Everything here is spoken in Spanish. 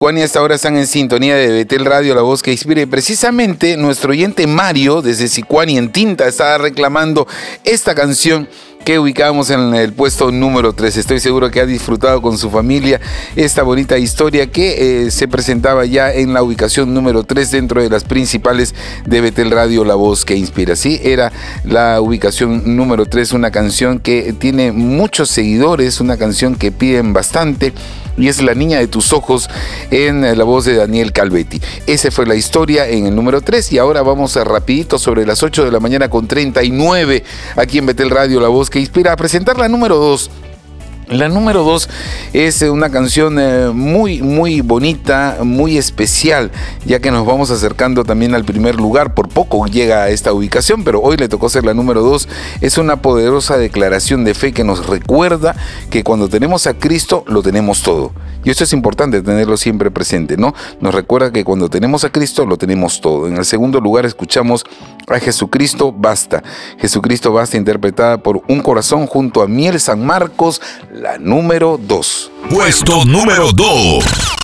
Juan y hasta ahora están en sintonía de Betel Radio, la voz que inspira. Y precisamente nuestro oyente Mario, desde Sicuani en Tinta, estaba reclamando esta canción que ubicamos en el puesto número 3. Estoy seguro que ha disfrutado con su familia esta bonita historia que se presentaba ya en la ubicación número 3 dentro de las principales de Betel Radio, la voz que inspira. Sí, era la ubicación número 3, una canción que tiene muchos seguidores, una canción que piden bastante, y es La Niña de Tus Ojos en la voz de Daniel Calvetti. Esa fue la historia en el número 3 y ahora vamos a rapidito sobre las 8 de la mañana con 39 aquí en Betel Radio, la voz que inspira, a presentar la número 2. La número 2 es una canción muy bonita, muy especial, ya que nos vamos acercando también al primer lugar. Por poco llega a esta ubicación, pero hoy le tocó ser la número 2. Es una poderosa declaración de fe que nos recuerda que cuando tenemos a Cristo lo tenemos todo. Y eso es importante tenerlo siempre presente, ¿no? Nos recuerda que cuando tenemos a Cristo lo tenemos todo. En el segundo lugar escuchamos a Jesucristo Basta. Jesucristo Basta, interpretada por Un Corazón junto a Miel San Marcos, la número 2. Puesto número 2.